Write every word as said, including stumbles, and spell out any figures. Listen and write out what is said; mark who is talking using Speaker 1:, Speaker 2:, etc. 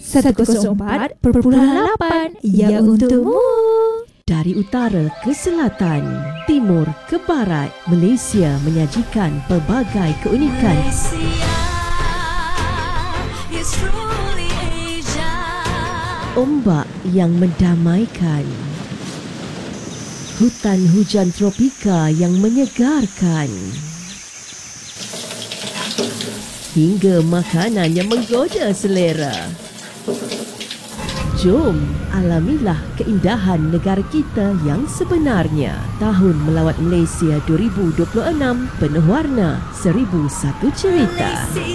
Speaker 1: seratus empat perpuluhan lapan yang untukmu.
Speaker 2: Dari utara ke selatan, timur ke barat, Malaysia menyajikan pelbagai keunikan.
Speaker 3: Malaysia is truly Asia.
Speaker 2: Ombak yang mendamaikan, hutan hujan tropika yang menyegarkan, hingga makanan yang menggoda selera. Jom alamilah keindahan negara kita yang sebenarnya. Tahun Melawat Malaysia dua ribu dua puluh enam, penuh warna, seribu satu cerita.
Speaker 3: Malaysia.